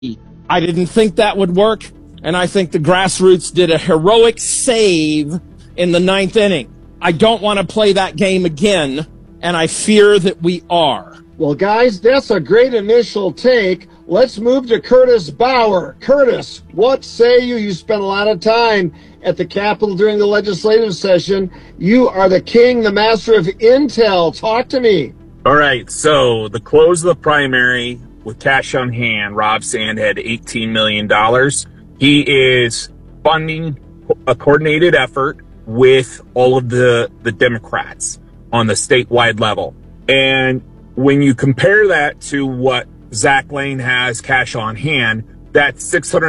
I didn't think that would work, and I think the grassroots did a heroic save in the ninth inning. I don't want to play that game again, and I fear that we are. Well, guys, that's a great initial take. Let's move to Curtis Bauer. Curtis, what say you? You spent a lot of time at the Capitol during the legislative session. You are the king, the master of intel. Talk to me. All right, so the close of the primary with cash on hand, Rob Sand had $18 million. He is funding a coordinated effort with all of the Democrats on the statewide level. And when you compare that to what Zach Lane has cash on hand, that's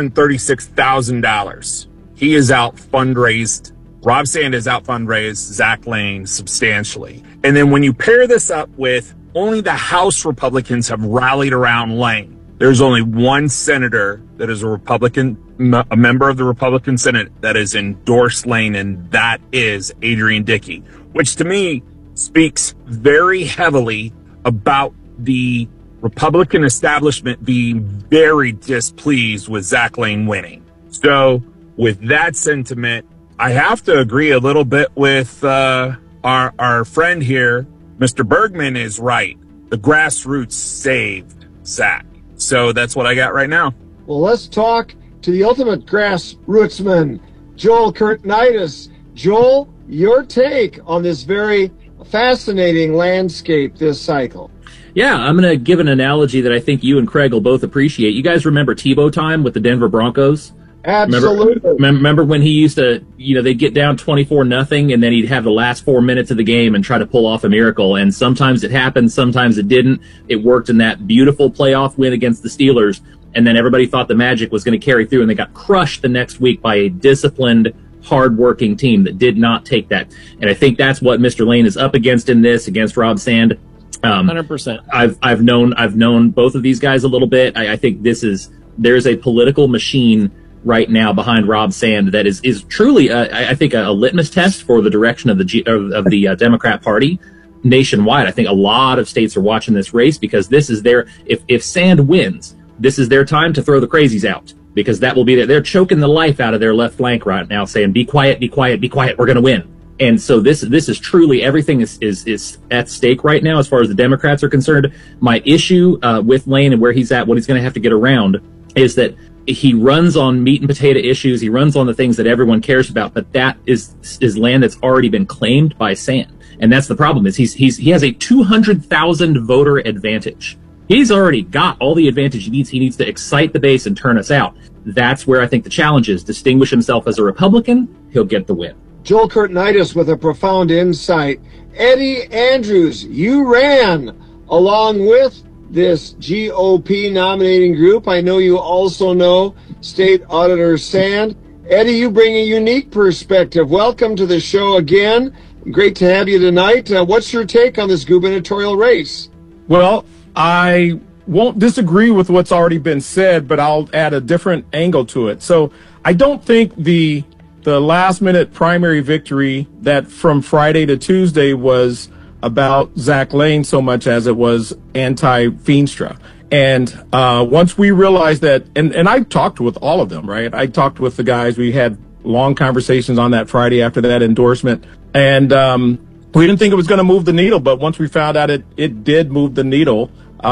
$636,000. He is out fundraised. Rob Sand is out fundraised Zach Lane substantially. And then when you pair this up with only the House Republicans have rallied around Lane. There's only one senator that is a Republican, a member of the Republican Senate that has endorsed Lane, and that is Adrian Dickey, which to me speaks very heavily about the Republican establishment being very displeased with Zach Lane winning. So with that sentiment, I have to agree a little bit with our friend here. Mr. Bergman is right. The grassroots saved Zach. So that's what I got right now. Well, let's talk to the ultimate grassrootsman, Joel Kurtnitis. Joel, your take on this very fascinating landscape this cycle. Yeah, I'm going to give an analogy that I think you and Craig will both appreciate. You guys remember Tebow time with the Denver Broncos? Absolutely. Remember when he used to, they'd get down 24-0, and then he'd have the last 4 minutes of the game and try to pull off a miracle. And sometimes it happened, sometimes it didn't. It worked in that beautiful playoff win against the Steelers. And then everybody thought the magic was going to carry through, and they got crushed the next week by a disciplined, hard-working team that did not take that. And I think that's what Mr. Lane is up against in this, against Rob Sand. 100%. I've known both of these guys a little bit. I think there's a political machine right now behind Rob Sand that is truly, I think, a litmus test for the direction of the Democrat Party nationwide. I think a lot of states are watching this race because this is if Sand wins, this is their time to throw the crazies out, because that will be they're choking the life out of their left flank right now, saying, be quiet, be quiet, be quiet, we're going to win. And so this is truly, everything is at stake right now as far as the Democrats are concerned. My issue with Lane and where he's at, what he's going to have to get around, is that he runs on meat and potato issues. He runs on the things that everyone cares about, but that is land that's already been claimed by Sand. And that's the problem, is he has a 200,000 voter advantage. He's already got all the advantage he needs. He needs to excite the base and turn us out. That's where I think the challenge is. Distinguish himself as a Republican, he'll get the win. Joel Kurtnitis with a profound insight. Eddie Andrews, you ran along with this GOP nominating group. I know you also know State Auditor Sand. Eddie, you bring a unique perspective. Welcome to the show again. Great to have you tonight. What's your take on this gubernatorial race? Well, I won't disagree with what's already been said, but I'll add a different angle to it. So I don't think the last-minute primary victory that from Friday to Tuesday was about Zach Lane so much as it was anti-Feenstra. And once we realized that, and I talked with all of them, right? I talked with the guys. We had long conversations on that Friday after that endorsement. And we didn't think it was going to move the needle, but once we found out it did move the needle,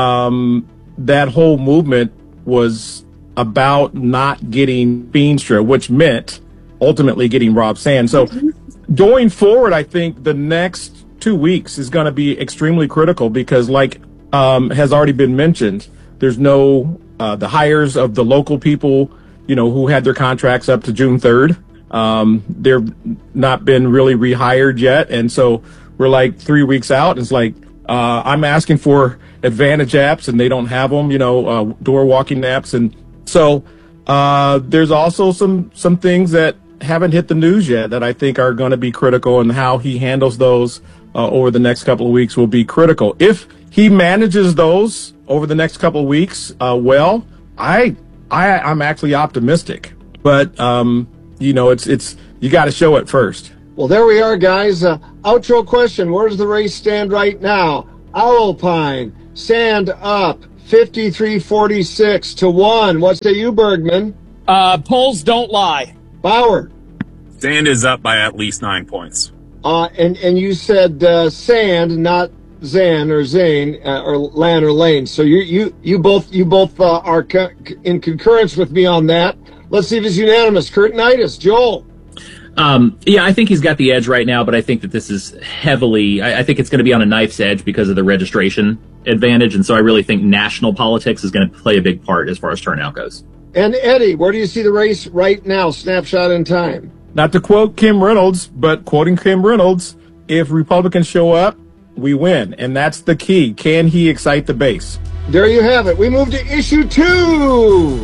that whole movement was about not getting Feenstra, which meant ultimately getting Rob Sand. So going forward, I think the next 2 weeks is going to be extremely critical because, like has already been mentioned, there's no the hires of the local people, who had their contracts up to June 3rd. They've not been really rehired yet. And so we're like 3 weeks out. It's like I'm asking for Advantage apps and they don't have them, door walking apps. And so there's also some things that haven't hit the news yet that I think are going to be critical, and how he handles those over the next couple of weeks will be critical. If he manages those over the next couple of weeks, well, I'm actually optimistic. But it's you got to show it first. Well, there we are, guys. Outro question: where does the race stand right now? Owl Pine, Sand up, 53-46 to 1. What say you, Bergman? Polls don't lie. Bauer? Sand is up by at least 9 points. And you said Sand, not Zan or Zane or Lan or Lane. So you both are in concurrence with me on that. Let's see if it's unanimous. Curtinitis, Joel. Yeah, I think he's got the edge right now, but I think that this is heavily, I think it's going to be on a knife's edge because of the registration advantage. And so I really think national politics is going to play a big part as far as turnout goes. And Eddie, where do you see the race right now? Snapshot in time. Not to quote Kim Reynolds, but quoting Kim Reynolds, if Republicans show up, we win. And that's the key. Can he excite the base? There you have it. We move to issue 2.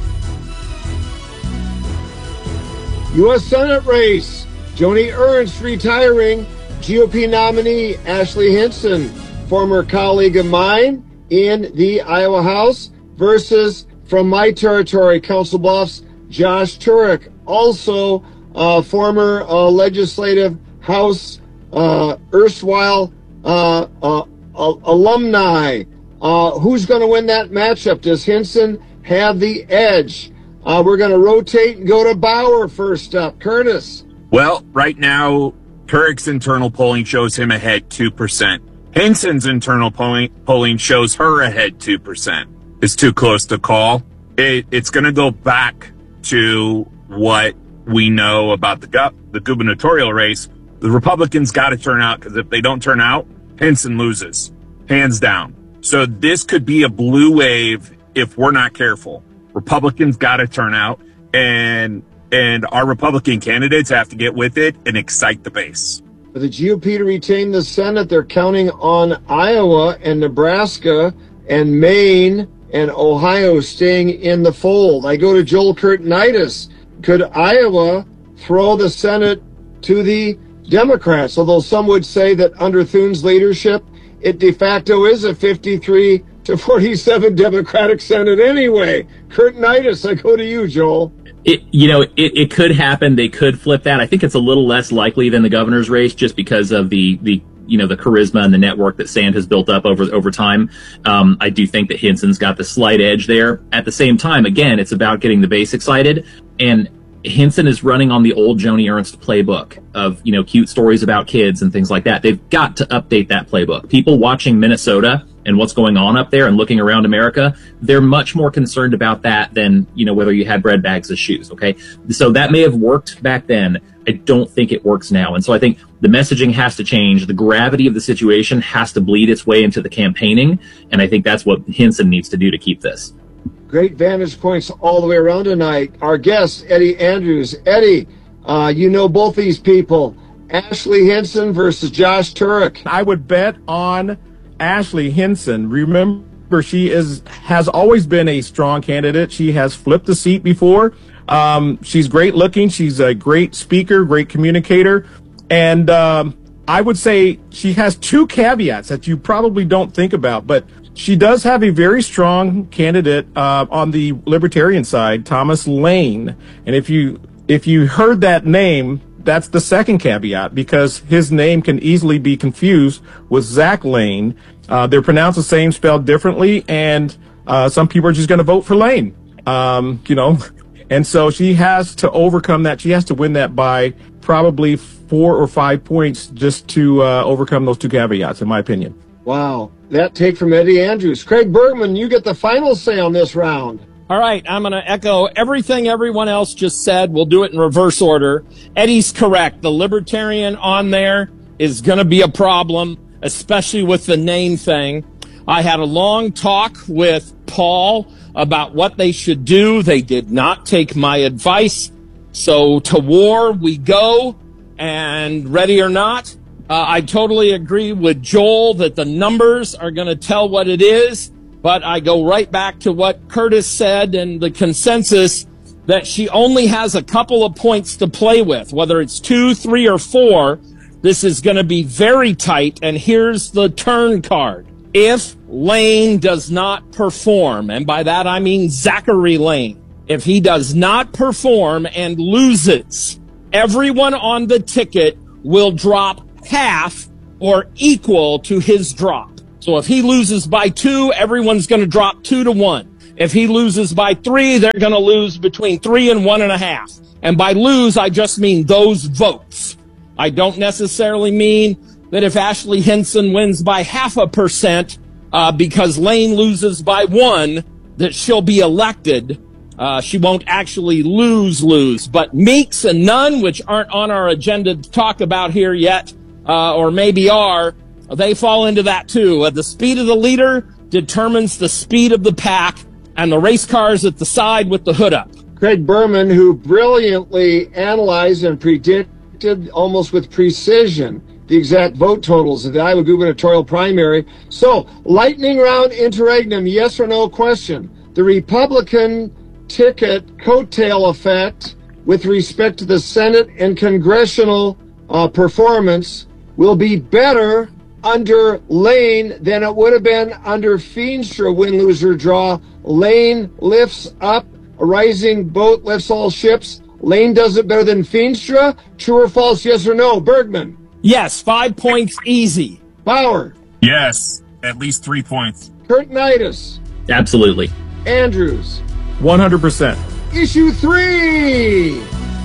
U.S. Senate race. Joni Ernst retiring. GOP nominee Ashley Hinson, former colleague of mine in the Iowa House, versus from my territory, Council Bluffs, Josh Turek, also former legislative House erstwhile alumni. Who's going to win that matchup? Does Hinson have the edge? We're going to rotate and go to Bauer first up. Curtis. Well, right now, Turek's internal polling shows him ahead 2%. Hinson's internal polling shows her ahead 2%. It's too close to call. It's going to go back to what we know about the gubernatorial race. The Republicans got to turn out, because if they don't turn out, Hinson loses, hands down. So this could be a blue wave if we're not careful. Republicans got to turn out, and our Republican candidates have to get with it and excite the base. For the GOP to retain the Senate, they're counting on Iowa and Nebraska and Maine and Ohio staying in the fold. I go to Joel Curtinitis. Could Iowa throw the Senate to the Democrats? Although some would say that under Thune's leadership, it de facto is a 53-47 Democratic Senate anyway. Curtinitis, I go to you, Joel. It could happen. They could flip that. I think it's a little less likely than the governor's race, just because of the charisma and the network that Sand has built up over time. I do think that Hinson's got the slight edge there. At the same time, again, it's about getting the base excited, and Hinson is running on the old Joni Ernst playbook of, cute stories about kids and things like that. They've got to update that playbook. People watching Minnesota and what's going on up there and looking around America, they're much more concerned about that than, whether you had bread bags as shoes. Okay. So that may have worked back then. I don't think it works now. And so I think the messaging has to change. The gravity of the situation has to bleed its way into the campaigning. And I think that's what Hinson needs to do to keep this. Great vantage points all the way around tonight. Our guest, Eddie Andrews. Eddie, both these people. Ashley Hinson versus Josh Turek. I would bet on Ashley Hinson. Remember, she has always been a strong candidate. She has flipped the seat before. She's great looking. She's a great speaker, great communicator. And I would say she has two caveats that you probably don't think about, but she does have a very strong candidate on the Libertarian side, Thomas Lane. And if you heard that name, that's the second caveat, because his name can easily be confused with Zach Lane. They're pronounced the same, spelled differently, and some people are just going to vote for Lane. And so she has to overcome that. She has to win that by probably 4 or 5 points just to overcome those two caveats, in my opinion. Wow. That take from Eddie Andrews. Craig Bergman, you get the final say on this round. All right, I'm going to echo everything everyone else just said. We'll do it in reverse order. Eddie's correct. The Libertarian on there is going to be a problem, especially with the name thing. I had a long talk with Paul about what they should do. They did not take my advice. So to war we go, and ready or not, I totally agree with Joel that the numbers are going to tell what it is, but I go right back to what Curtis said and the consensus that she only has a couple of points to play with, whether it's 2, 3, or 4. This is going to be very tight, and here's the turn card. If Lane does not perform, and by that I mean Zachary Lane, if he does not perform and loses, everyone on the ticket will drop half or equal to his drop. So if he loses by 2, everyone's going to drop 2 to 1. If he loses by 3, they're going to lose between 3 and 1.5. And by lose, I just mean those votes. I don't necessarily mean that if Ashley Hinson wins by 0.5%, because Lane loses by 1, that she'll be elected. She won't actually lose. But Meeks and Nunn, which aren't on our agenda to talk about here yet, or maybe are, they fall into that too. The speed of the leader determines the speed of the pack, and the race cars at the side with the hood up. Craig Berman, who brilliantly analyzed and predicted almost with precision the exact vote totals of the Iowa gubernatorial primary. So, lightning round interregnum, yes or no question. The Republican ticket coattail effect with respect to the Senate and congressional performance will be better under Lane than it would have been under Feenstra, win, lose, or draw. Lane lifts up, a rising boat lifts all ships. Lane does it better than Feenstra. True or false, yes or no? Bergman. Yes, 5 points easy. Bauer. Yes, at least 3 points. Kurtenitis. Absolutely. Andrews. 100%. Issue 3.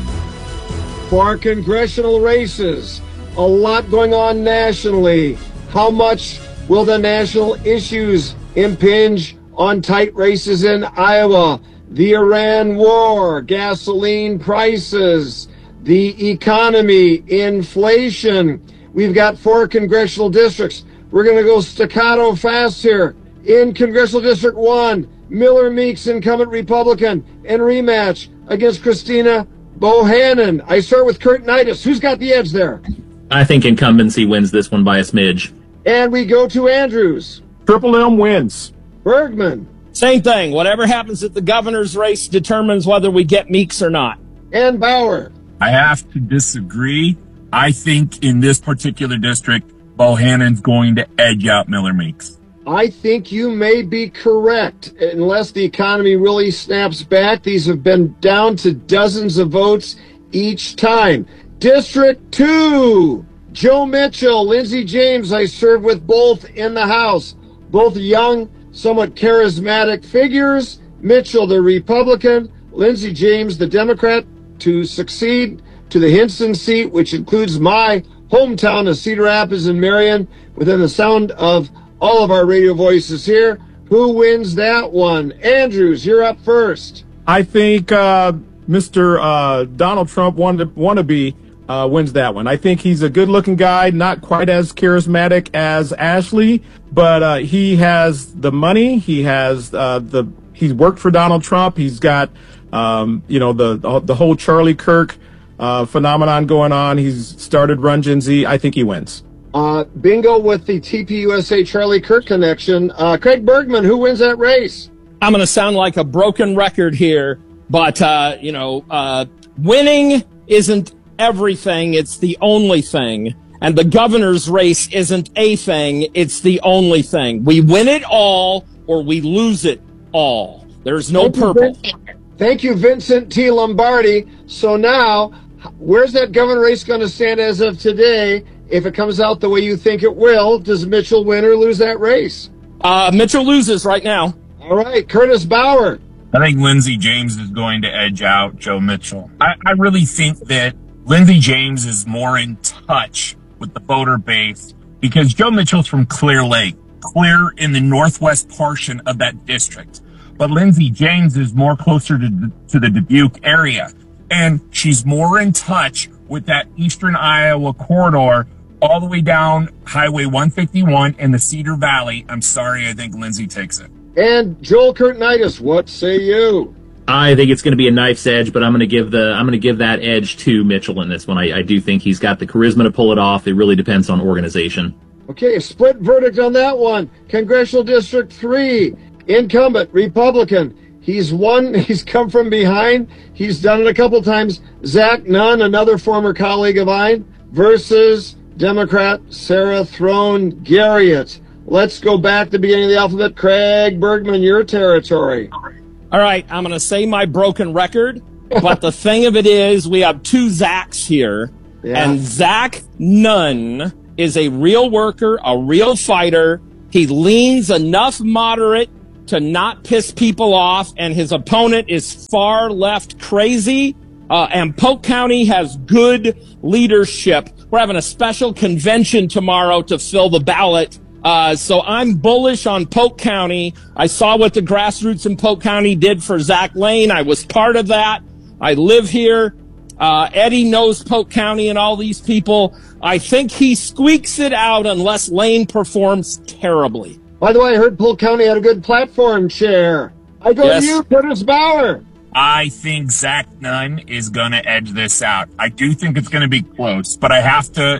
4 congressional races. A lot going on nationally. How much will the national issues impinge on tight races in Iowa? The Iran war, gasoline prices, the economy, inflation. We've got 4 congressional districts. We're going to go staccato fast here. In Congressional District 1, Miller Meeks, incumbent Republican, in rematch against Christina Bohannon. I start with Kurtenitis. Who's got the edge there? I think incumbency wins this one by a smidge. And we go to Andrews. Triple M wins. Bergman. Same thing. Whatever happens at the governor's race determines whether we get Meeks or not. And Bauer. I have to disagree. I think in this particular district, Bohannon's going to edge out Miller Meeks. I think you may be correct, unless the economy really snaps back. These have been down to dozens of votes each time. District 2, Joe Mitchell, Lindsey James, I serve with both in the House. Both young, somewhat charismatic figures. Mitchell, the Republican, Lindsey James, the Democrat, to succeed to the Hinson seat, which includes my hometown of Cedar Rapids and Marion, within the sound of all of our radio voices here. Who wins that one? Andrews, you're up first. I think Mr. Donald Trump wannabe wins that one. I think he's a good-looking guy, not quite as charismatic as Ashley, but he has the money. He has he's worked for Donald Trump. He's got the whole Charlie Kirk phenomenon going on. He's started Run Gen Z. I think he wins. Bingo with the TPUSA Charlie Kirk connection. Craig Bergman, who wins that race? I'm going to sound like a broken record here, but, winning isn't everything. It's the only thing. And the governor's race isn't a thing. It's the only thing. We win it all or we lose it all. There's no purple. Thank you, Vincent T. Lombardi. So now, where's that governor race going to stand as of today? If it comes out the way you think it will, does Mitchell win or lose that race? Mitchell loses right now. All right, Curtis Bauer. I think Lindsey James is going to edge out Joe Mitchell. I really think that Lindsey James is more in touch with the voter base because Joe Mitchell's from Clear Lake, clear in the northwest portion of that district. But Lindsey James is more closer to the Dubuque area, and she's more in touch with that eastern Iowa corridor all the way down Highway 151 in the Cedar Valley. I'm sorry, I think Lindsey takes it. And Joel Kurtenitis, what say you? I think it's going to be a knife's edge, but I'm going to give that edge to Mitchell in this one. I do think he's got the charisma to pull it off. It really depends on organization. Okay, a split verdict on that one. Congressional District 3, incumbent Republican. He's won. He's come from behind. He's done it a couple times. Zach Nunn, another former colleague of mine, versus Democrat Sarah Throne Garriott. Let's go back to the beginning of the alphabet. Craig Bergman, your territory. All right, I'm going to say my broken record, but the thing of it is we have 2 Zachs here, and Zach Nunn is a real worker, a real fighter. He leans enough moderate to not piss people off, and his opponent is far left crazy. And Polk County has good leadership. We're having a special convention tomorrow to fill the ballot. So I'm bullish on Polk County. I saw what the grassroots in Polk County did for Zach Lane. I was part of that. I live here. Eddie knows Polk County and all these people. I think he squeaks it out unless Lane performs terribly. By the way, I heard Polk County had a good platform chair. I go to you, Curtis Bauer. I think Zach Nunn is going to edge this out. I do think it's going to be close, but I have to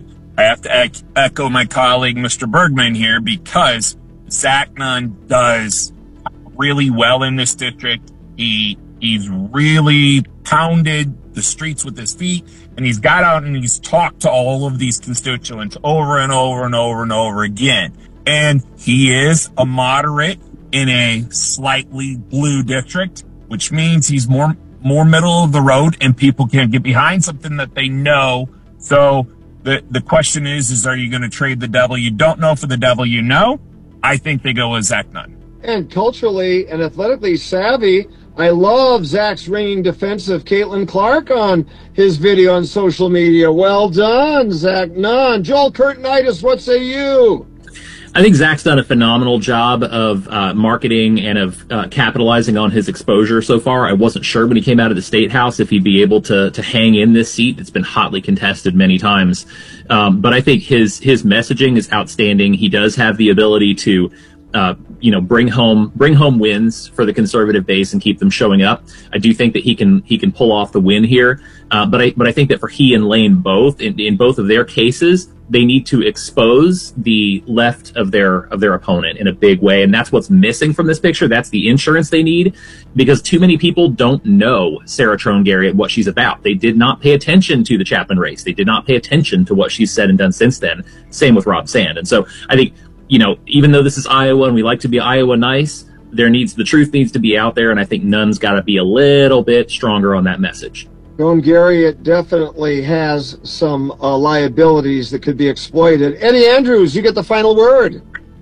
echo my colleague, Mr. Bergman here, because Zach Nunn does really well in this district. He's really pounded the streets with his feet, and he's got out and he's talked to all of these constituents over and over and over and over again. And he is a moderate in a slightly blue district, which means he's more middle of the road, and people can't get behind something that they know. So the question is are you going to trade the devil you don't know for the devil you know? I think they go with Zach Nunn. And culturally and athletically savvy, I love Zach's ringing defense of Caitlin Clark on his video on social media. Well done, Zach Nunn. Joel Curtinitis, what say you? I think Zach's done a phenomenal job of marketing and of capitalizing on his exposure so far. I wasn't sure when he came out of the State House if he'd be able to hang in this seat. It's been hotly contested many times. But I think his messaging is outstanding. He does have the ability to bring home wins for the conservative base and keep them showing up. I do think that he can pull off the win here. But I think that for he and Lane both, in both of their cases, they need to expose the left of their opponent in a big way. And that's what's missing from this picture. That's the insurance they need, because too many people don't know Sarah Trone Garrett, what she's about. They did not pay attention to the Chapman race. They did not pay attention to what she's said and done since then. Same with Rob Sand. And so I think, even though this is Iowa and we like to be Iowa nice, the truth needs to be out there. And I think Nunn's got to be a little bit stronger on that message. Trone Garrett definitely has some liabilities that could be exploited. Eddie Andrews, you get the final word.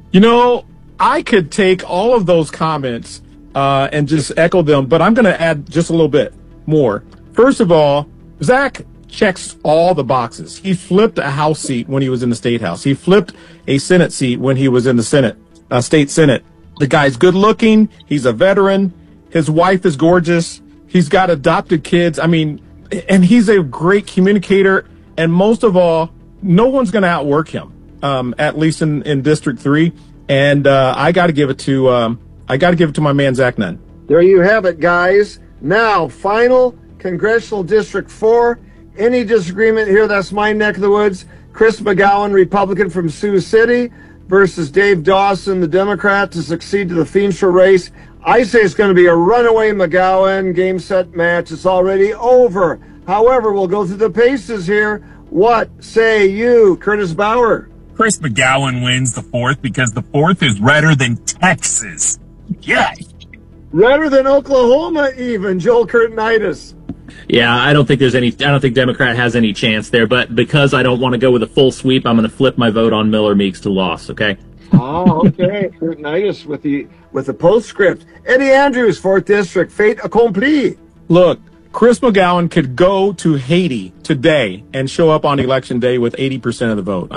I could take all of those comments and just echo them, but I'm going to add just a little bit more. First of all, Zach checks all the boxes. He flipped a House seat when he was in the State House. He flipped a Senate seat when he was in the State Senate. The guy's good looking. He's a veteran. His wife is gorgeous. He's got adopted kids. And he's a great communicator. And most of all, no one's going to outwork him, at least in District 3. And I got to give it to my man Zach Nunn. There you have it, guys. Now, final Congressional District 4. Any disagreement here? That's my neck of the woods. Chris McGowan, Republican from Sioux City, versus Dave Dawson, the Democrat, to succeed to the Feenstra race. I say it's going to be a runaway McGowan game, set, match. It's already over. However, we'll go through the paces here. What say you, Curtis Bauer? Chris McGowan wins the 4th because the 4th is redder than Texas. Yes. Redder than Oklahoma even, Joel Curtinitis. Yeah, I don't think Democrat has any chance there, but because I don't want to go with a full sweep, I'm going to flip my vote on Miller Meeks to loss, okay? Oh, okay. Curtinitis with the postscript. Eddie Andrews, 4th District, fait accompli. Look, Chris McGowan could go to Haiti today and show up on Election Day with 80% of the vote.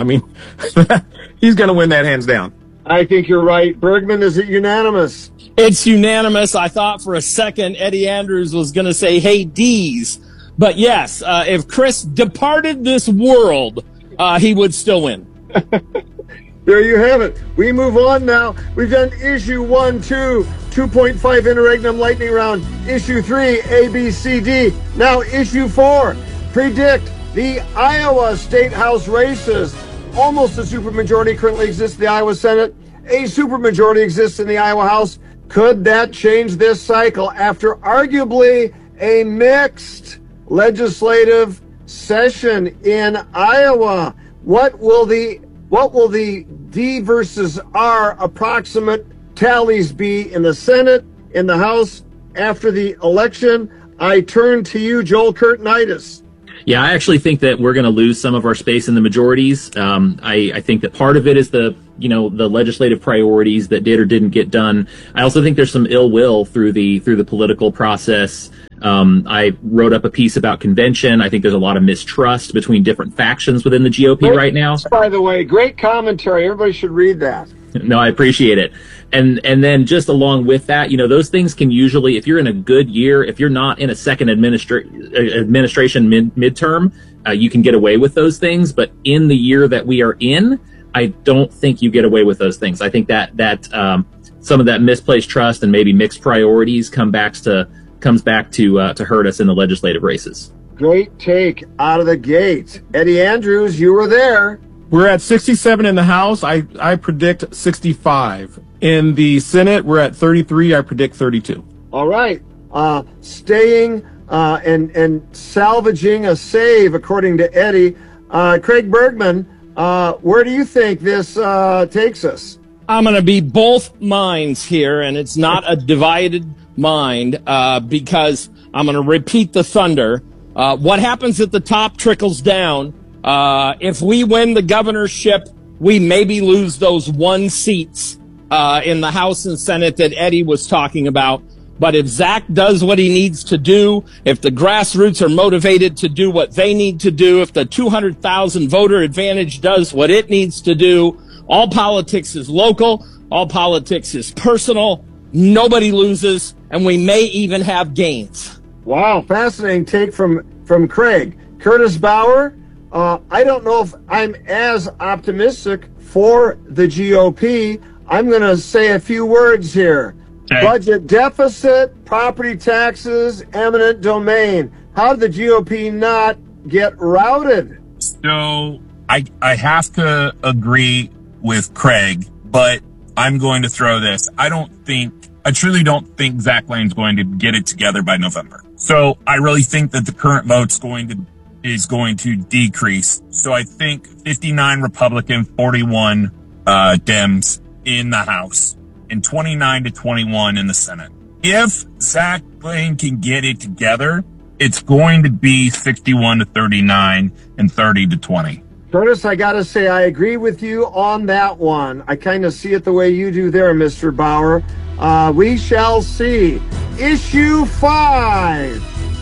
He's going to win that hands down. I think you're right. Bergman, is it unanimous? It's unanimous. I thought for a second Eddie Andrews was going to say, hey, D's. But yes, if Chris departed this world, he would still win. There you have it. We move on now. We've done issue 1, 2, 2.5 interregnum lightning round. Issue 3, A, B, C, D. Now issue 4, predict the Iowa State House races. Almost a supermajority currently exists in the Iowa Senate. A supermajority exists in the Iowa House. Could that change this cycle after arguably a mixed legislative session in Iowa? What will the D versus R approximate tallies be in the Senate, in the House after the election? I turn to you, Joel Curtinitis. Yeah, I actually think that we're going to lose some of our space in the majorities. I think that part of it is the legislative priorities that did or didn't get done. I also think there's some ill will through the political process. I wrote up a piece about convention. I think there's a lot of mistrust between different factions within the GOP right now. By the way, great commentary. Everybody should read that. No, I appreciate it. And then just along with that, those things can usually, if you're in a good year, if you're not in a second administration midterm, you can get away with those things. But in the year that we are in, I don't think you get away with those things. I think that some of that misplaced trust and maybe mixed priorities comes back to hurt us in the legislative races. Great take out of the gate. Eddie Andrews, you were there. We're at 67 in the House. I predict 65. In the Senate, we're at 33. I predict 32. All right. Staying and salvaging a save, according to Eddie. Craig Bergman, where do you think this takes us? I'm going to be both minds here, and it's not a divided mind because I'm going to repeat the thunder. What happens at the top trickles down. If we win the governorship, we maybe lose those 1 seats in the House and Senate that Eddie was talking about. But if Zach does what he needs to do, if the grassroots are motivated to do what they need to do, if the 200,000 voter advantage does what it needs to do, all politics is local, all politics is personal, nobody loses, and we may even have gains. Wow, fascinating take from Craig. Curtis Bauer, I don't know if I'm as optimistic for the GOP. I'm going to say a few words here. Okay. Budget deficit, property taxes, eminent domain. How did the GOP not get routed? So I have to agree with Craig, but I'm going to throw this. I truly don't think Zach Lane's going to get it together by November. So I really think that the current vote's is going to decrease. So I think 59 Republican, 41 Dems in the House, and 29 to 21 in the Senate. If Zach Lane can get it together, it's going to be 61 to 39 and 30 to 20. Curtis, I got to say, I agree with you on that one. I kind of see it the way you do there, Mr. Bauer. We shall see. Issue 5.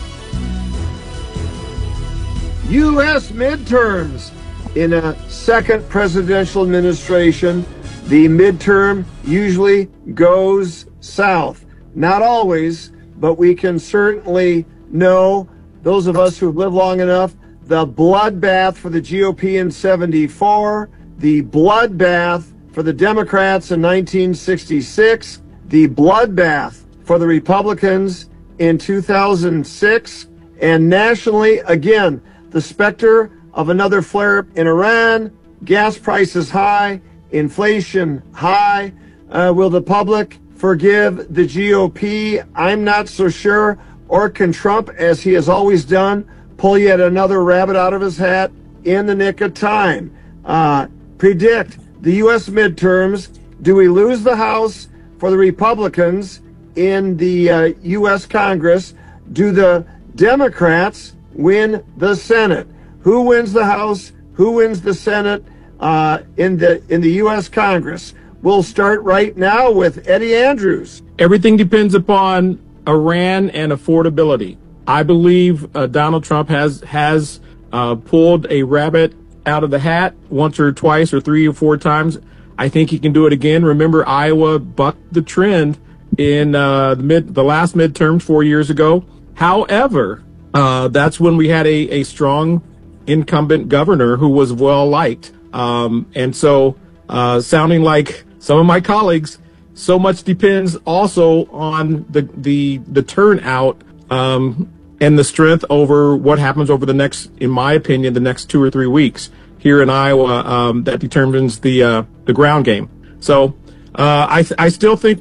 U.S. midterms. In a second presidential administration, the midterm usually goes south. Not always, but we can certainly know, those of us who have lived long enough, the bloodbath for the GOP in 74, the bloodbath for the Democrats in 1966, the bloodbath for the Republicans in 2006, and nationally, again, the specter of another flare-up in Iran, gas prices high, inflation high. Will the public forgive the GOP? I'm not so sure. Or can Trump, as he has always done, pull yet another rabbit out of his hat in the nick of time? Predict the U.S. midterms. Do we lose the House for the Republicans in the U.S. Congress? Do the Democrats win the Senate? Who wins the House? Who wins the Senate in the U.S. Congress? We'll start right now with Eddie Andrews. Everything depends upon Iran and affordability. I believe Donald Trump has pulled a rabbit out of the hat once or twice or 3 or 4 times. I think he can do it again. Remember, Iowa bucked the trend in the last midterm 4 years ago. However, that's when we had a strong incumbent governor who was well liked. And so, sounding like some of my colleagues, so much depends also on the turnout and the strength over what happens over the next, in my opinion, the next 2 or 3 weeks here in Iowa. That determines the ground game. So I still think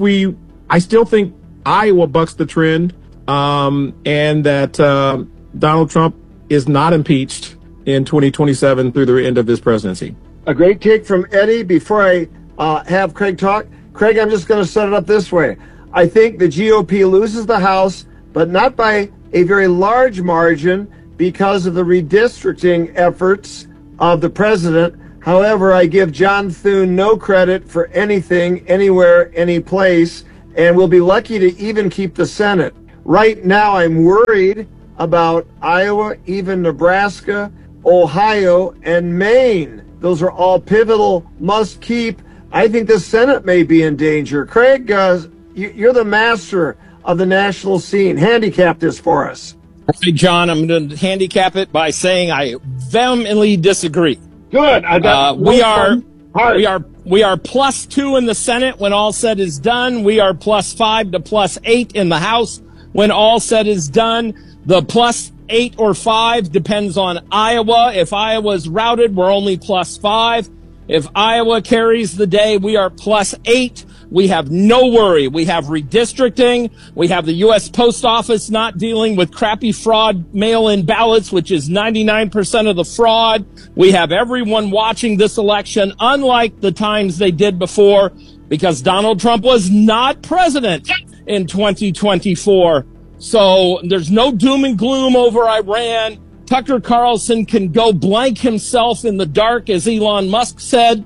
Iowa bucks the trend, and that Donald Trump is not impeached in 2027 through the end of his presidency. A great take from Eddie. Before I have Craig talk, Craig, I'm just going to set it up this way. I think the GOP loses the House, but not by a very large margin. because of the redistricting efforts of the president. However, I give John Thune no credit for anything, anywhere, any place, and we'll be lucky to even keep the Senate. Right now, I'm worried about Iowa, even Nebraska, Ohio, and Maine. Those are all pivotal, must keep. I think the Senate may be in danger. Craig, you're the master of the national scene. Handicap this for us. Hey, John, I'm going to handicap it by saying I vehemently disagree. Good. We are +2 in the Senate when all said is done. We are +5 to +8 in the House when all said is done. The +8 or 5 depends on Iowa. If Iowa's routed, we're only +5. If Iowa carries the day, we are +8. We have no worry. We have redistricting. We have the U.S. Post Office not dealing with crappy fraud mail-in ballots, which is 99% of the fraud. We have everyone watching this election, unlike the times they did before, because Donald Trump was not president in 2024. So there's no doom and gloom over Iran. Tucker Carlson can go blank himself in the dark, as Elon Musk said.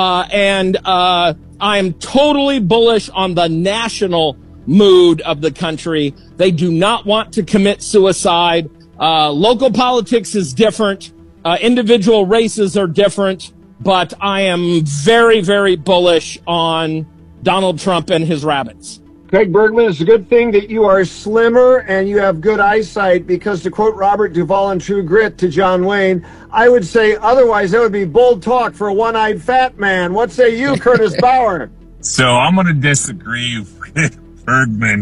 I'm totally bullish on the national mood of the country. They do not want to commit suicide. Local politics is different. Individual races are different. But I am very, very bullish on Donald Trump and his rabbits. Craig Bergman, it's a good thing that you are slimmer and you have good eyesight, because to quote Robert Duvall in True Grit to John Wayne, I would say otherwise that would be bold talk for a one-eyed fat man. What say you, Curtis Bauer? So I'm going to disagree with Bergman.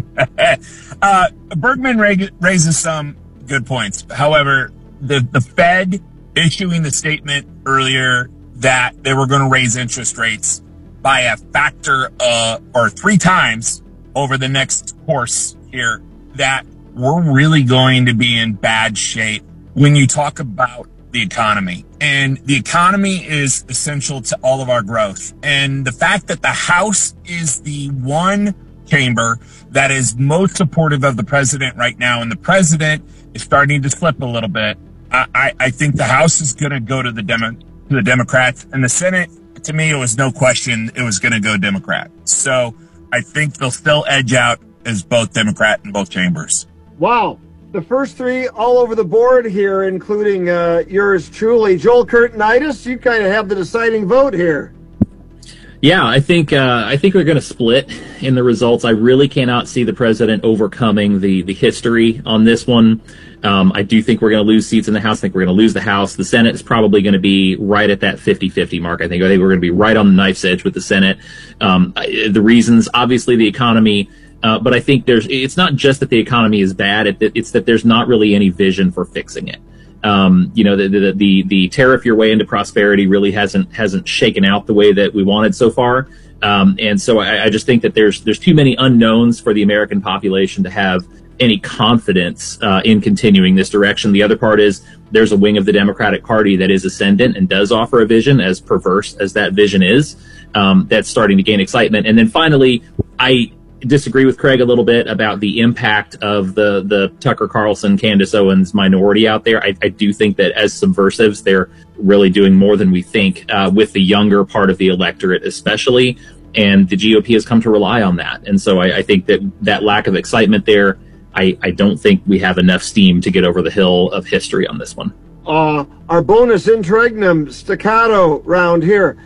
Bergman raises some good points. However, the Fed issuing the statement earlier that they were going to raise interest rates by a factor or 3 times over the next course here, that we're really going to be in bad shape when you talk about the economy. And the economy is essential to all of our growth. And the fact that the House is the one chamber that is most supportive of the president right now, and the president is starting to slip a little bit, I think the House is going to go to the Democrats, and the Senate, to me, it was no question it was going to go Democrat. So I think they'll still edge out as both Democrat in both chambers. Wow. The first 3 all over the board here, including yours truly. Joel Curtinitis, you kind of have the deciding vote here. Yeah, I think we're going to split in the results. I really cannot see the president overcoming the history on this one. I do think we're going to lose seats in the House. I think we're going to lose the House. The Senate is probably going to be right at that 50-50 mark. I think we're going to be right on the knife's edge with the Senate. The reasons, obviously, the economy. But I think it's not just that the economy is bad. It's that there's not really any vision for fixing it. The tariff your way into prosperity really hasn't shaken out the way that we wanted so far. And so I just think that there's too many unknowns for the American population to have any confidence in continuing this direction. The other part is there's a wing of the Democratic Party that is ascendant and does offer a vision, as perverse as that vision is, that's starting to gain excitement. And then finally, I disagree with Craig a little bit about the impact of the Tucker Carlson, Candace Owens minority out there. I do think that as subversives, they're really doing more than we think with the younger part of the electorate, especially. And the GOP has come to rely on that. And so I think that lack of excitement there, I don't think we have enough steam to get over the hill of history on this one. Our bonus interregnum staccato round here,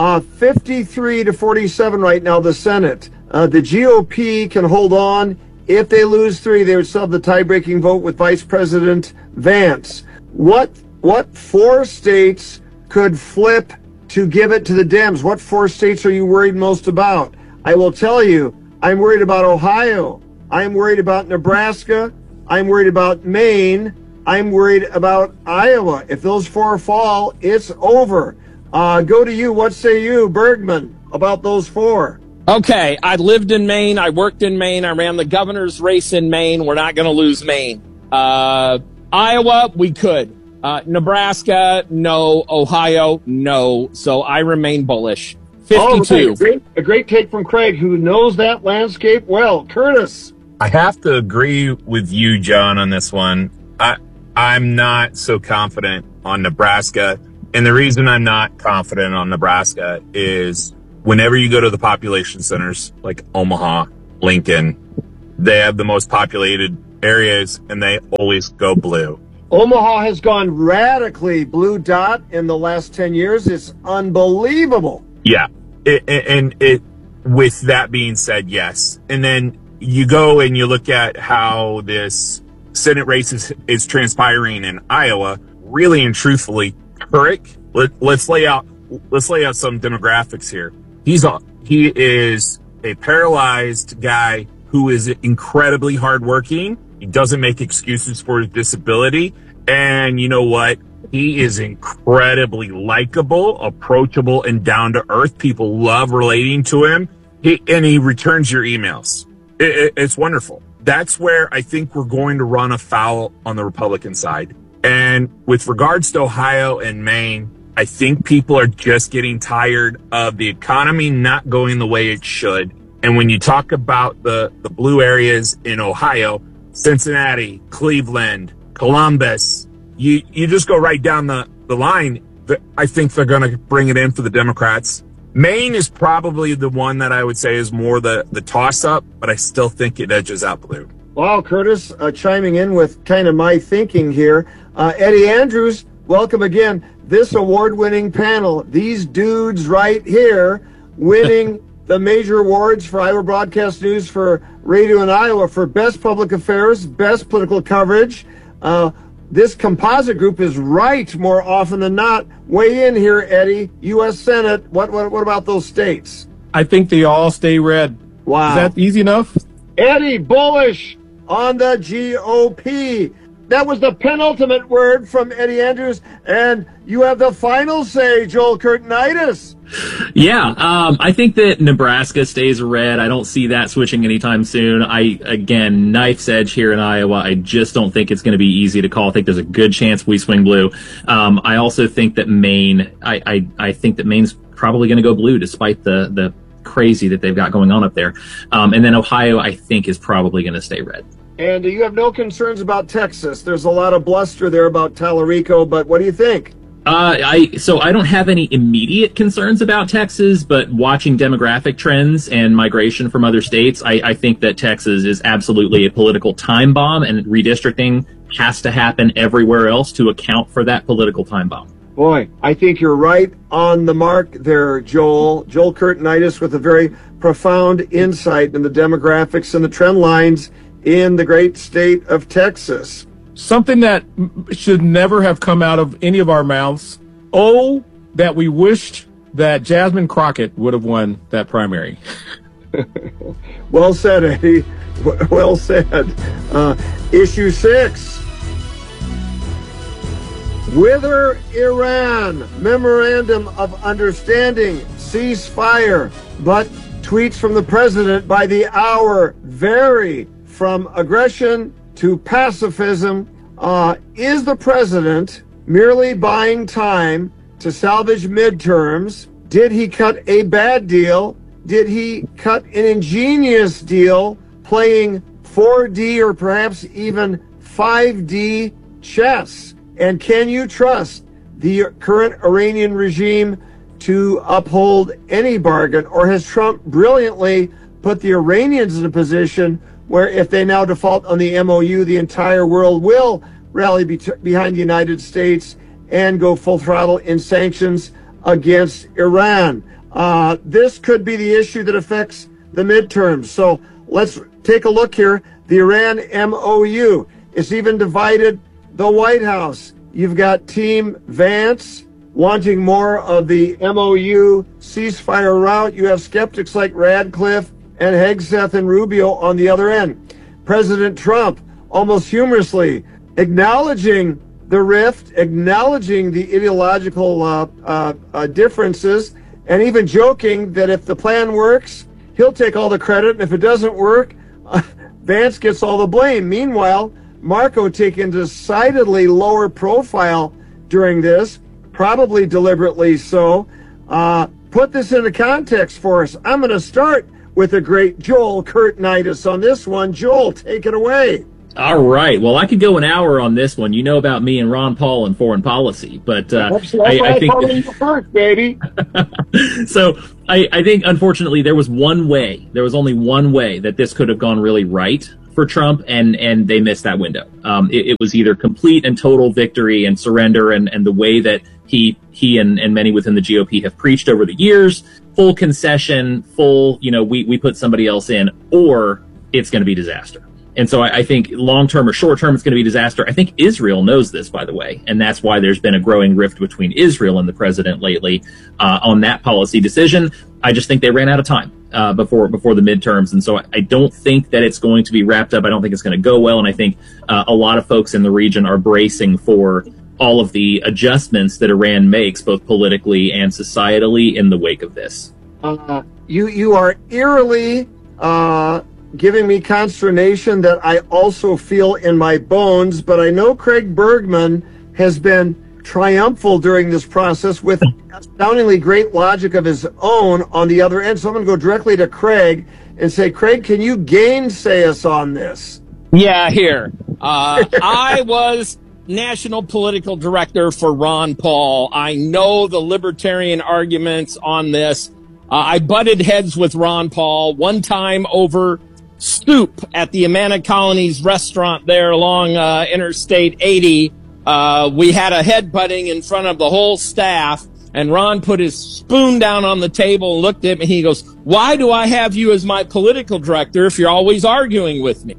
53-47 right now, the Senate. The GOP can hold on. If they lose 3, they would still have the tie-breaking vote with Vice President Vance. What 4 states could flip to give it to the Dems? What 4 states are you worried most about? I will tell you, I'm worried about Ohio. I'm worried about Nebraska. I'm worried about Maine. I'm worried about Iowa. If those 4 fall, it's over. Go to you. What say you, Bergman, about those 4? Okay, I lived in Maine. I worked in Maine. I ran the governor's race in Maine. We're not going to lose Maine. Iowa, we could. Nebraska, no. Ohio, no. So I remain bullish. 52. Oh, a great take from Craig, who knows that landscape well. Curtis. I have to agree with you, John, on this one. I'm not so confident on Nebraska. And the reason I'm not confident on Nebraska is whenever you go to the population centers like Omaha, Lincoln, they have the most populated areas and they always go blue. Omaha has gone radically blue dot in the last 10 years. It's unbelievable. Yeah. With that being said, yes. And then you go and you look at how this Senate race is transpiring in Iowa. Really and truthfully, Turek, let's lay out some demographics here. He is a paralyzed guy who is incredibly hardworking. He doesn't make excuses for his disability. And you know what? He is incredibly likable, approachable, and down to earth. People love relating to him. He returns your emails. It's wonderful. That's where I think we're going to run afoul on the Republican side. And with regards to Ohio and Maine, I think people are just getting tired of the economy not going the way it should. And when you talk about the blue areas in Ohio, Cincinnati, Cleveland, Columbus, you just go right down the line. I think they're going to bring it in for the Democrats. Maine is probably the one that I would say is more the toss-up, but I still think it edges out blue. Wow, Curtis, chiming in with kind of my thinking here. Eddie Andrews, welcome again. This award-winning panel, these dudes right here, winning the major awards for Iowa Broadcast News for Radio in Iowa for Best Public Affairs, Best Political Coverage. This composite group is right more often than not. Weigh in here, Eddie. U.S. Senate, what about those states? I think they all stay red. Wow. Is that easy enough? Eddie, bullish on the GOP. That was the penultimate word from Eddie Andrews, and you have the final say, Joel Curtinitis. Yeah, I think that Nebraska stays red. I don't see that switching anytime soon. Again, knife's edge here in Iowa. I just don't think it's going to be easy to call. I think there's a good chance we swing blue. I also think that Maine, I think that Maine's probably going to go blue despite the crazy that they've got going on up there. And then Ohio, I think, is probably going to stay red. And you have no concerns about Texas. There's a lot of bluster there about Tallarico, but what do you think? So I don't have any immediate concerns about Texas, but watching demographic trends and migration from other states, I think that Texas is absolutely a political time bomb, and redistricting has to happen everywhere else to account for that political time bomb. Boy, I think you're right on the mark there, Joel. Joel Curtinitis with a very profound insight in the demographics and the trend lines in the great state of Texas. Something that should never have come out of any of our mouths. Oh, that we wished that Jasmine Crockett would have won that primary. Well said, Eddie. Well said. Issue 6. Whither Iran, memorandum of understanding, ceasefire, but tweets from the president by the hour vary from aggression to pacifism. Is the president merely buying time to salvage midterms? Did he cut a bad deal? Did he cut an ingenious deal playing 4D or perhaps even 5D chess? And can you trust the current Iranian regime to uphold any bargain? Or has Trump brilliantly put the Iranians in a position where if they now default on the MOU, the entire world will rally behind the United States and go full throttle in sanctions against Iran? This could be the issue that affects the midterms. So let's take a look here. The Iran MOU. It's even divided the White House. You've got Team Vance wanting more of the MOU ceasefire route. You have skeptics like Radcliffe and Hegseth and Rubio on the other end. President Trump, almost humorously, acknowledging the rift, acknowledging the ideological differences, and even joking that if the plan works, he'll take all the credit, and if it doesn't work, Vance gets all the blame. Meanwhile, Marco taking decidedly lower profile during this, probably deliberately so. Put this into context for us. I'm going to start with the great Joel Curtinitis on this one. Joel, take it away. All right. Well, I could go an hour on this one. You know about me and Ron Paul and foreign policy, but I think you first, baby. So I think, unfortunately, there was one way. There was only one way that this could have gone really right for Trump, and they missed that window. It was either complete and total victory and surrender, and the way that he and many within the GOP have preached over the years, full concession, full, we put somebody else in, or it's going to be disaster. And so I think long-term or short-term, it's going to be disaster. I think Israel knows this, by the way, and that's why there's been a growing rift between Israel and the president lately on that policy decision. I just think they ran out of time before the midterms, and so I don't think that it's going to be wrapped up. I don't think it's going to go well, and I think a lot of folks in the region are bracing for all of the adjustments that Iran makes, both politically and societally, in the wake of this. You are eerily giving me consternation that I also feel in my bones, but I know Craig Bergman has been triumphal during this process with astoundingly great logic of his own on the other end. So I'm going to go directly to Craig and say, Craig, can you gainsay us on this? Yeah, here. I was national political director for Ron Paul. I know the libertarian arguments on this. I butted heads with Ron Paul one time over soup at the Amana Colonies restaurant there along Interstate 80. We had a headbutting in front of the whole staff, and Ron put his spoon down on the table and looked at me. He goes, "Why do I have you as my political director if you're always arguing with me?"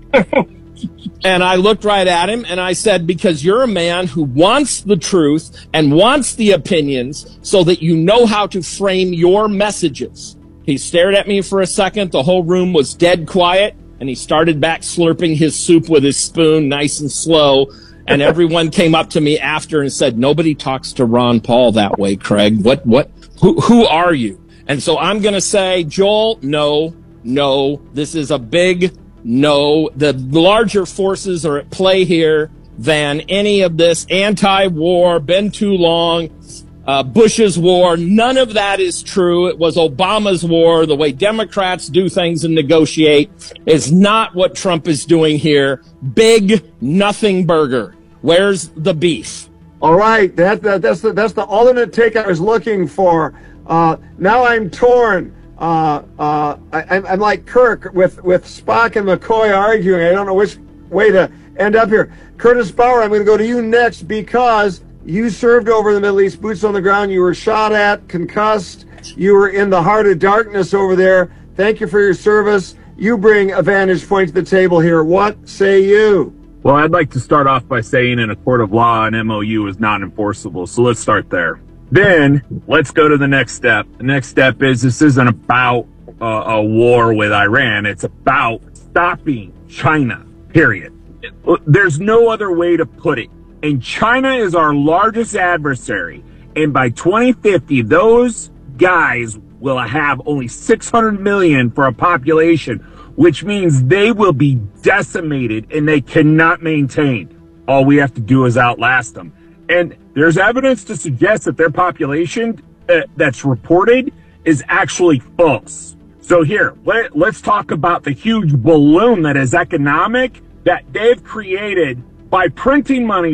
And I looked right at him and I said, "Because you're a man who wants the truth and wants the opinions so that you know how to frame your messages." He stared at me for a second. The whole room was dead quiet, and he started back slurping his soup with his spoon, nice and slow. And everyone came up to me after and said, "Nobody talks to Ron Paul that way, Craig. Who are you?" And so I'm going to say, Joel, no, this is a big no. The larger forces are at play here than any of this anti-war, been too long, Bush's war. None of that is true. It was Obama's war. The way Democrats do things and negotiate is not what Trump is doing here. Big nothing burger. Where's the beef? All right, that's the alternate take I was looking for. Now I'm torn. I'm like Kirk with Spock and McCoy arguing. I don't know which way to end up here. Curtis Bauer, I'm going to go to you next because you served over the Middle East, boots on the ground. You were shot at, concussed. You were in the heart of darkness over there. Thank you for your service. You bring a vantage point to the table here. What say you? Well, I'd like to start off by saying in a court of law, an MOU is not enforceable. So let's start there. Then let's go to the next step. The next step is this isn't about a war with Iran. It's about stopping China, period. There's no other way to put it. And China is our largest adversary. And by 2050, those guys will have only 600 million for a population, which means they will be decimated and they cannot maintain. All we have to do is outlast them. And there's evidence to suggest that their population that's reported is actually false. So here, let's talk about the huge balloon that is economic that they've created by printing money.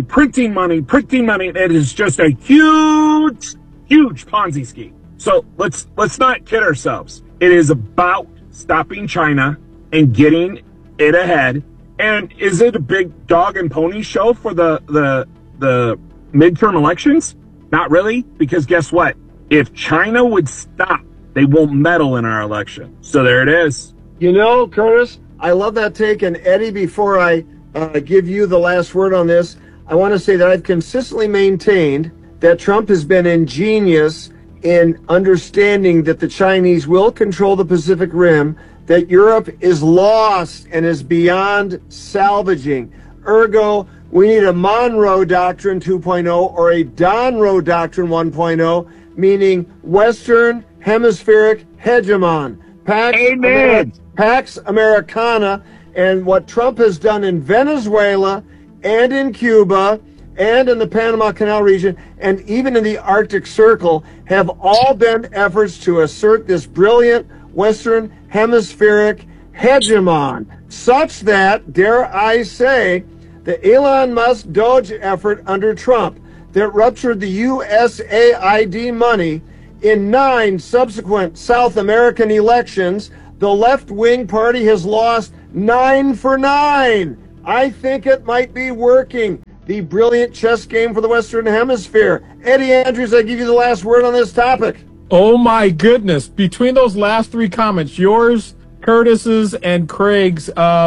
That is just a huge Ponzi scheme. So let's not kid ourselves. It is about stopping China and getting it ahead. And is it a big dog and pony show for the midterm elections? Not really, because guess what? If China would stop, they won't meddle in our election. So there it is. You know, Curtis, I love that take. And Eddie, before I give you the last word on this, I want to say that I've consistently maintained that Trump has been ingenious in understanding that the Chinese will control the Pacific Rim, that Europe is lost and is beyond salvaging. Ergo, we need a Monroe Doctrine 2.0 or a Donroe Doctrine 1.0, meaning Western Hemispheric Hegemon. Pax Americana. And what Trump has done in Venezuela and in Cuba and in the Panama Canal region and even in the Arctic Circle have all been efforts to assert this brilliant Western Hemispheric hegemon, such that, dare I say, the Elon Musk Doge effort under Trump that ruptured the USAID money in 9 subsequent South American elections, the left-wing party has lost 9 for 9. I think it might be working. The brilliant chess game for the Western Hemisphere. Eddie Andrews, I give you the last word on this topic. Oh my goodness. Between those last 3 comments, yours, Curtis's, and Craig's,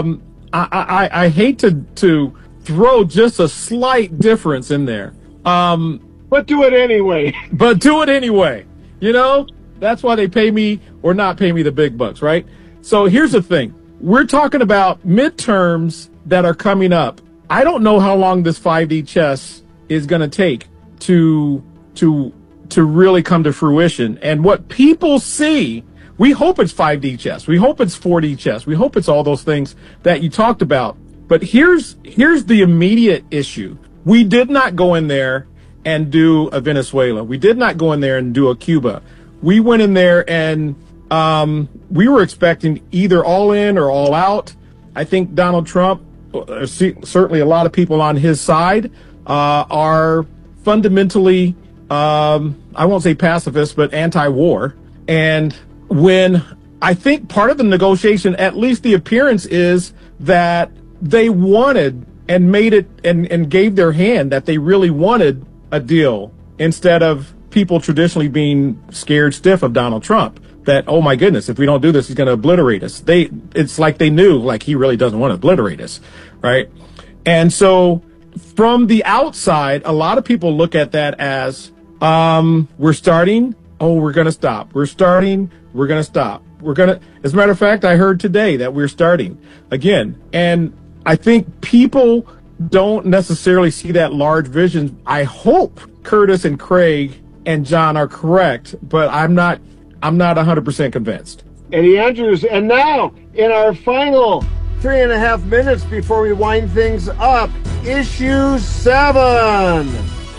I hate to throw just a slight difference in there. But do it anyway. But do it anyway. You know, that's why they pay me or not pay me the big bucks, right? So here's the thing. We're talking about midterms that are coming up. I don't know how long this 5D chess is going to take to really come to fruition. And what people see, we hope it's 5D chess. We hope it's 4D chess. We hope it's all those things that you talked about. But here's the immediate issue. We did not go in there and do a Venezuela. We did not go in there and do a Cuba. We went in there and we were expecting either all in or all out. I think Donald Trump, certainly a lot of people on his side, are fundamentally, I won't say pacifist, but anti-war. And when I think part of the negotiation, at least the appearance is that they wanted and made it and gave their hand that they really wanted a deal instead of people traditionally being scared stiff of Donald Trump. That, oh my goodness, if we don't do this, he's going to obliterate us. It's like they knew, like he really doesn't want to obliterate us, right? And so from the outside, a lot of people look at that as, we're starting, oh, we're going to stop. We're starting, we're going to stop. As a matter of fact, I heard today that we're starting again. And I think people don't necessarily see that large vision. I hope Curtis and Craig and John are correct, but I'm not 100% convinced. Eddie Andrews, and now in our final 3.5 minutes before we wind things up, issue 7.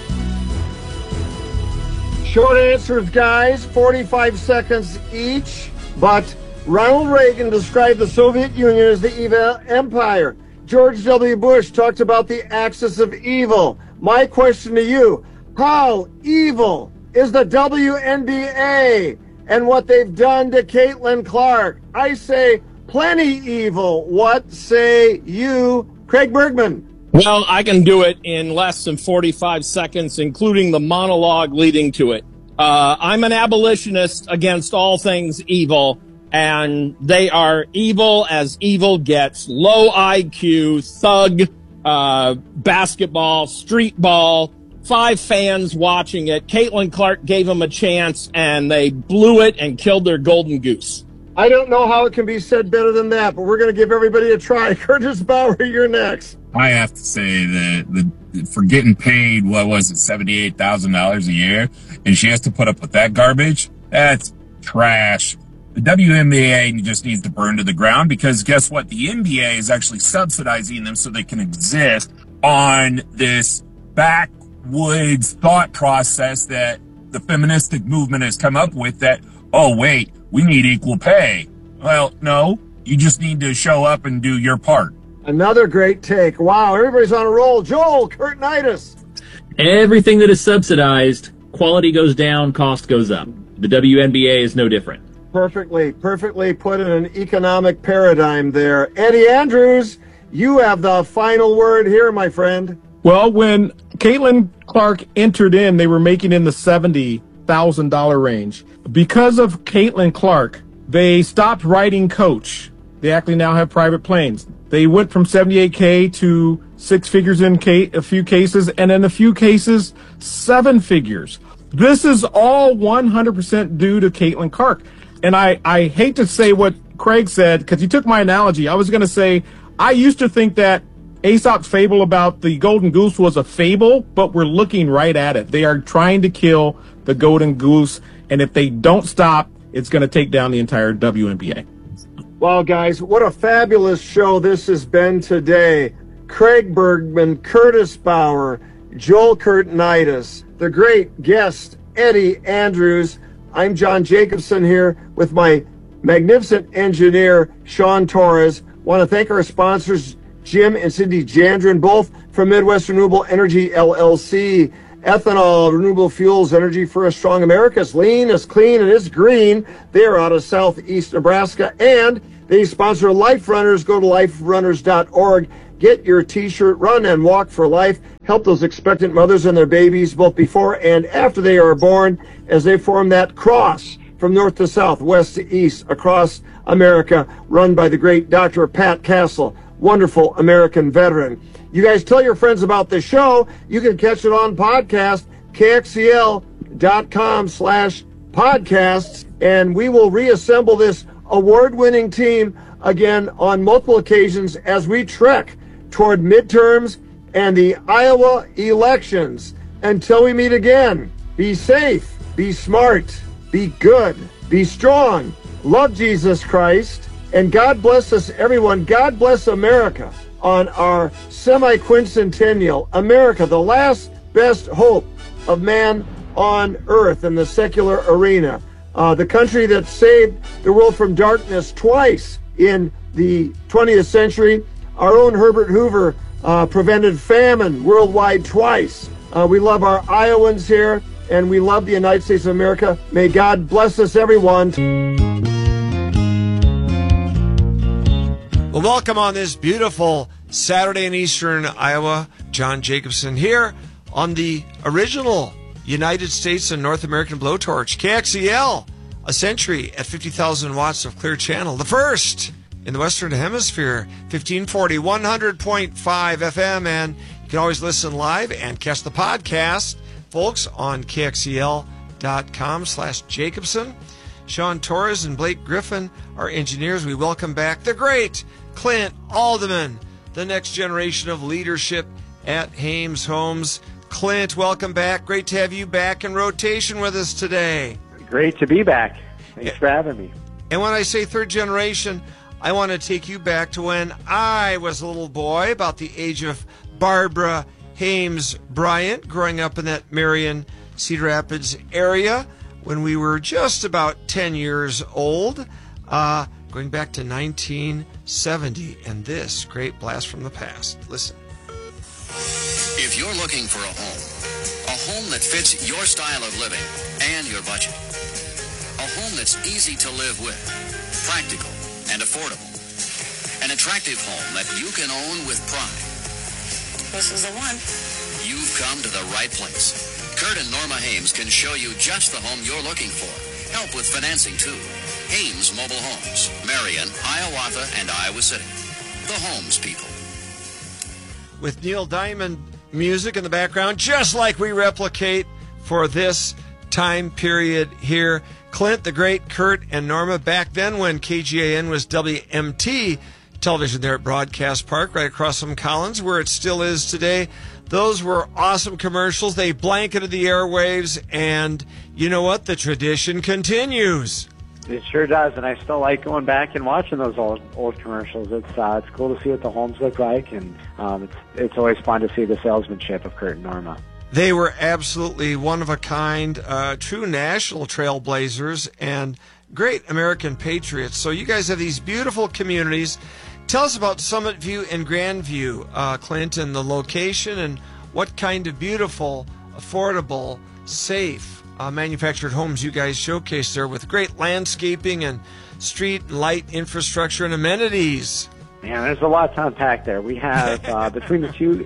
Short answers, guys, 45 seconds each. But Ronald Reagan described the Soviet Union as the evil empire. George W. Bush talked about the axis of evil. My question to you, how evil is the WNBA and what they've done to Caitlin Clark? I say plenty evil. What say you, Craig Bergman? Well, I can do it in less than 45 seconds, including the monologue leading to it. I'm an abolitionist against all things evil, and they are evil as evil gets. Low IQ, thug, basketball, street ball, 5 fans watching it. Caitlin Clark gave them a chance, and they blew it and killed their golden goose. I don't know how it can be said better than that, but we're going to give everybody a try. Curtis Bauer, you're next. I have to say that for getting paid, what was it, $78,000 a year, and she has to put up with that garbage, that's trash. The WNBA just needs to burn to the ground because guess what? The NBA is actually subsidizing them so they can exist on this backwoods thought process that the feministic movement has come up with that, oh, wait, we need equal pay. Well, no, you just need to show up and do your part. Another great take. Wow, everybody's on a roll. Joel Curtinitis. Everything that is subsidized, quality goes down, cost goes up. The WNBA is no different. Perfectly put in an economic paradigm there. Eddie Andrews, you have the final word here, my friend. Well, when Caitlin Clark entered in, they were making in the $70,000 range. Because of Caitlin Clark, they stopped writing coach. They actually now have private planes. They went from $78K to 6 figures in a few cases, and in a few cases, 7 figures. This is all 100% due to Caitlin Clark. And I hate to say what Craig said, because he took my analogy. I was going to say, I used to think that Aesop's fable about the golden goose was a fable, but we're looking right at it. They are trying to kill the golden goose, and if they don't stop, it's going to take down the entire WNBA. Well, guys, what a fabulous show this has been today. Craig Bergman, Curtis Bauer, Joel Curtinitis, the great guest, Eddie Andrews. I'm John Jacobson here with my magnificent engineer, Sean Torres. Want to thank our sponsors, Jim and Cindy Jandrin, both from Midwest Renewable Energy, LLC. Ethanol, renewable fuels, energy for a strong America. It's lean, it's clean, and it's green. They're out of southeast Nebraska, and they sponsor Life Runners. Go to liferunners.org. Get your T-shirt, Run and Walk for Life. Help those expectant mothers and their babies, both before and after they are born, as they form that cross from north to south, west to east, across America, run by the great Dr. Pat Castle, wonderful American veteran. You guys tell your friends about the show. You can catch it on podcast, kxcl.com/podcasts, and we will reassemble this award-winning team again on multiple occasions as we trek toward midterms and the Iowa elections. Until we meet again, be safe, be smart, be good, be strong, love Jesus Christ, and God bless us, everyone. God bless America on our semi-quincentennial. America, the last best hope of man on earth in the secular arena. The country that saved the world from darkness twice in the 20th century. Our own Herbert Hoover prevented famine worldwide twice. We love our Iowans here, and we love the United States of America. May God bless us, everyone. Well, welcome on this beautiful Saturday in Eastern Iowa. John Jacobson here on the original United States and North American blowtorch, KXEL, a century at 50,000 watts of clear channel, the first in the Western Hemisphere, 1540, 100.5 FM, and you can always listen live and catch the podcast, folks, on kxel.com/Jacobson. Sean Torres and Blake Griffin, our engineers. We welcome back the great Clint Alderman, the next generation of leadership at Hames Homes. Clint, welcome back. Great to have you back in rotation with us today. Great to be back. Thanks for having me. And when I say third generation, I want to take you back to when I was a little boy, about the age of Barbara Hames Bryant, growing up in that Marion, Cedar Rapids area, when we were just about 10 years old, going back to 1970, and this great blast from the past. Listen. If you're looking for a home that fits your style of living and your budget, a home that's easy to live with, practical and affordable, an attractive home that you can own with pride, this is the one. You've come to the right place. Kurt and Norma Hames can show you just the home you're looking for. Help with financing, too. Hames Mobile Homes, Marion, Hiawatha, and Iowa City. The Homes people. With Neil Diamond music in the background, just like we replicate for this time period here. Clint, the great Kurt, and Norma, back then when KGAN was WMT television there at Broadcast Park, right across from Collins, where it still is today. Those were awesome commercials. They blanketed the airwaves, and you know what? The tradition continues. It sure does, and I still like going back and watching those old commercials. It's cool to see what the homes look like, and it's always fun to see the salesmanship of Kurt and Norma. They were absolutely one of a kind, true national trailblazers, and great American patriots. So you guys have these beautiful communities. Tell us about Summit View and Grandview, Clint, and the location, and what kind of beautiful, affordable, safe, manufactured homes you guys showcase there, with great landscaping and street and light infrastructure and amenities. Yeah, there's a lot to unpack there. We have between the two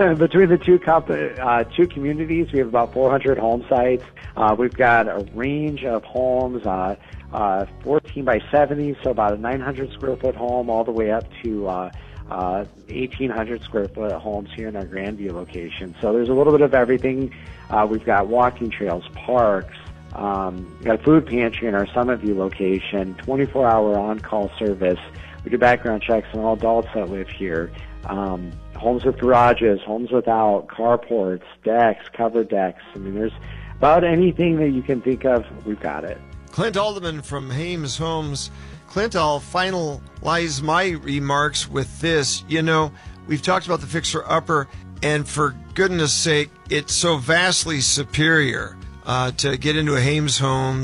communities, we have about 400 home sites. We've got a range of homes, 14 by 70, so about a 900 square foot home, all the way up to 1,800 square foot homes here in our Grandview location. So there's a little bit of everything. We've got walking trails, parks. We've got a food pantry in our Summit View location, 24-hour on-call service. We do background checks on all adults that live here. Homes with garages, homes without, carports, decks, covered decks. I mean, there's about anything that you can think of, we've got it. Clint Alderman from Hames Homes. Clint, I'll finalize my remarks with this. You know, we've talked about the fixer-upper, and for goodness sake, it's so vastly superior to get into a Hames Homes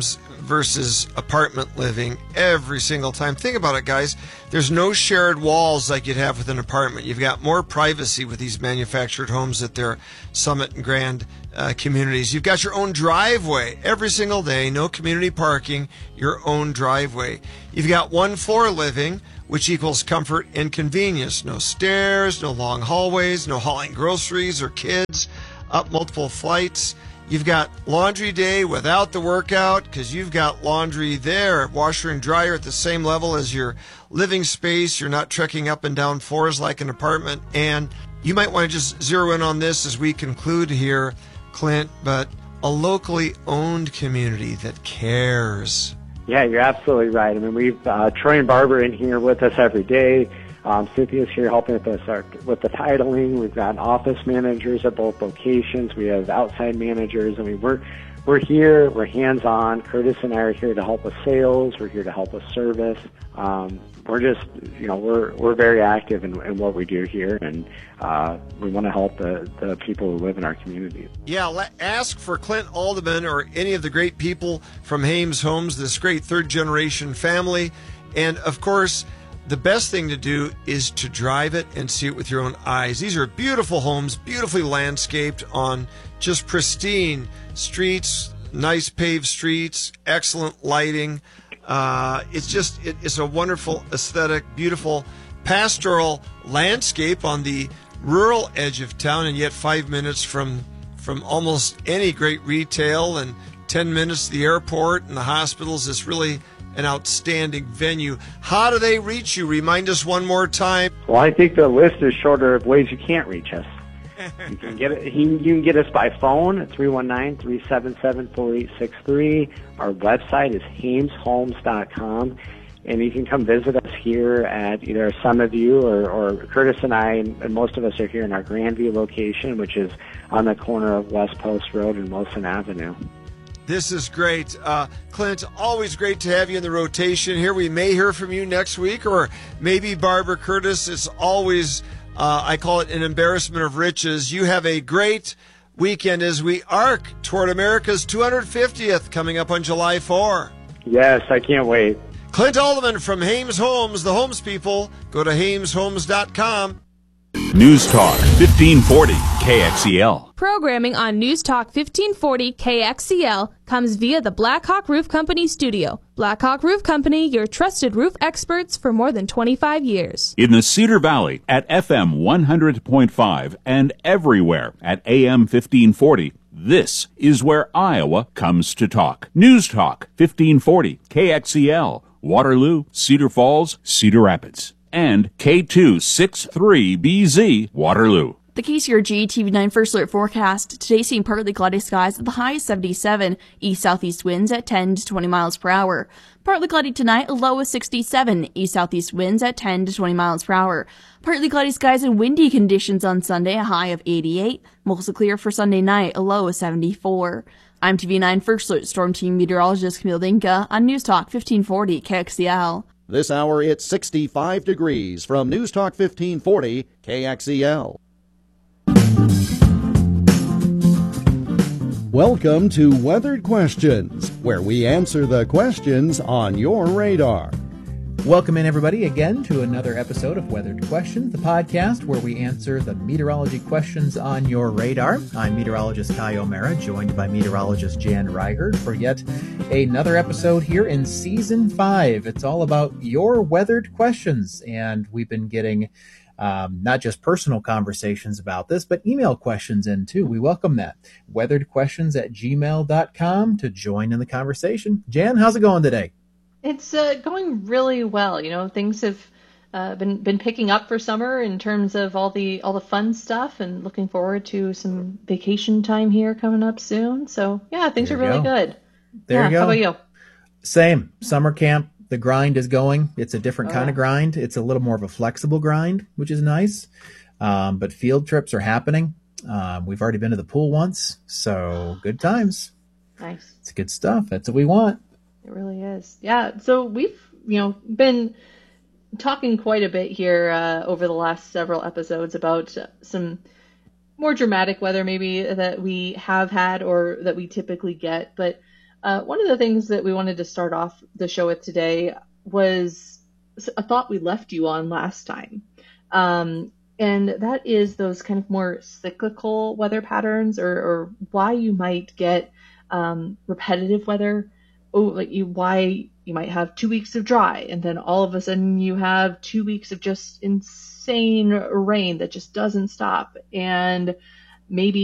versus apartment living every single time. Think about it, guys. There's no shared walls like you'd have with an apartment. You've got more privacy with these manufactured homes at their Summit and Grand communities. You've got your own driveway every single day, no community parking, your own driveway. You've got one floor living, which equals comfort and convenience. No stairs, no long hallways, no hauling groceries or kids up multiple flights. You've got laundry day without the workout because you've got laundry there, washer and dryer at the same level as your living space. You're not trekking up and down floors like an apartment. And you might want to just zero in on this as we conclude here, Clint, but a locally owned community that cares. Yeah, you're absolutely right. I mean, we've Troy and Barbara in here with us every day. Cynthia's here helping with us with the titling. We've got office managers at both locations. We have outside managers. I mean, we're here. We're hands-on. Curtis and I are here to help with sales. We're here to help with service. We're just, we're very active in what we do here, and we want to help the people who live in our community. Yeah, ask for Clint Alderman or any of the great people from Hames Homes, this great third-generation family. And, of course, the best thing to do is to drive it and see it with your own eyes. These are beautiful homes, beautifully landscaped on just pristine streets, nice paved streets, excellent lighting. It's a wonderful aesthetic, beautiful pastoral landscape on the rural edge of town, and yet 5 minutes from almost any great retail and 10 minutes to the airport and the hospitals. It's really an outstanding venue. How do they reach you? Remind us one more time. Well, I think the list is shorter of ways you can't reach us. You can get it. You can get us by phone at 319-377-4863. Our website is hameshomes.com, and you can come visit us here at either Summit View or Curtis and I, and most of us are here in our Grandview location, which is on the corner of West Post Road and Wilson Avenue. This is great. Clint, always great to have you in the rotation here. We may hear from you next week, or maybe Barbara Curtis. It's always, I call it an embarrassment of riches. You have a great weekend as we arc toward America's 250th coming up on July 4. Yes, I can't wait. Clint Alderman from Hames Homes, the Homes people. Go to hameshomes.com. News Talk 1540 KXEL. Programming on News Talk 1540 KXEL comes via the Blackhawk Roof Company studio. Blackhawk Roof Company, your trusted roof experts for more than 25 years. In the Cedar Valley at FM 100.5 and everywhere at AM 1540, this is where Iowa comes to talk. News Talk 1540 KXEL, Waterloo, Cedar Falls, Cedar Rapids, and K263BZ, Waterloo. The KCRG TV9 First Alert forecast. Today seeing partly cloudy skies at the high 77, east-southeast winds at 10 to 20 miles per hour. Partly cloudy tonight, a low of 67, east-southeast winds at 10 to 20 miles per hour. Partly cloudy skies and windy conditions on Sunday, a high of 88. Mostly clear for Sunday night, a low of 74. I'm TV9 First Alert Storm Team Meteorologist Camille Dinka on News Talk 1540 KXEL. This hour it's 65 degrees from News Talk 1540 KXEL. Welcome to Weathered Questions, where we answer the questions on your radar. Welcome in, everybody, again to another episode of Weathered Questions, the podcast where we answer the meteorology questions on your radar. I'm meteorologist Kai O'Mara, joined by meteorologist Jan Reiger for yet another episode here in Season 5. It's all about your weathered questions, and we've been getting not just personal conversations about this, but email questions in too. We welcome that. weatheredquestions@gmail.com to join in the conversation. Jan, how's it going today? It's going really well. You know, things have been picking up for summer in terms of all the fun stuff, and looking forward to some vacation time here coming up soon. So yeah, things are really good. There you go. How about you? Same. Summer camp. The grind is going. It's a different kind of grind. It's a little more of a flexible grind, which is nice. But field trips are happening. We've already been to the pool once, so good times. Nice. It's good stuff. That's what we want. It really is. Yeah. So we've, been talking quite a bit here over the last several episodes about some more dramatic weather maybe that we have had or that we typically get. But One of the things that we wanted to start off the show with today was a thought we left you on last time. And that is those kind of more cyclical weather patterns, or why you might get repetitive weather. Why you might have 2 weeks of dry, and then all of a sudden you have 2 weeks of just insane rain that just doesn't stop. And maybe